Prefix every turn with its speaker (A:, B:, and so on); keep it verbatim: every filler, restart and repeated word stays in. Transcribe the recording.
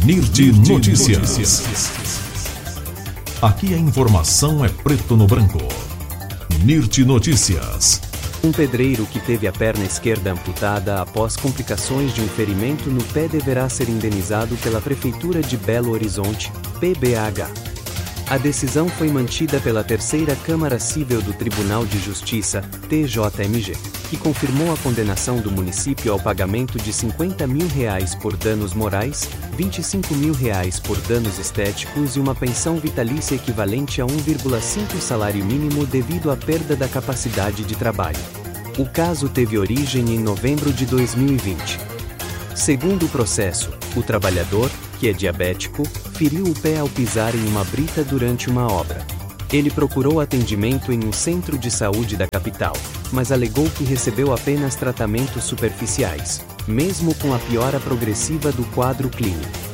A: Nirti Notícias. Aqui a informação é preto no branco. Nirti Notícias.
B: Um pedreiro que teve a perna esquerda amputada após complicações de um ferimento no pé deverá ser indenizado pela Prefeitura de Belo Horizonte, P B H. A decisão foi mantida pela Terceira Câmara Cível do Tribunal de Justiça, T J M G, que confirmou a condenação do município ao pagamento de cinquenta mil reais por danos morais, vinte e cinco mil reais por danos estéticos e uma pensão vitalícia equivalente a um vírgula cinco salário mínimo devido à perda da capacidade de trabalho. O caso teve origem em novembro de dois mil e vinte. Segundo o processo, o trabalhador, que é diabético, feriu o pé ao pisar em uma brita durante uma obra. Ele procurou atendimento em um centro de saúde da capital, mas alegou que recebeu apenas tratamentos superficiais, mesmo com a piora progressiva do quadro clínico.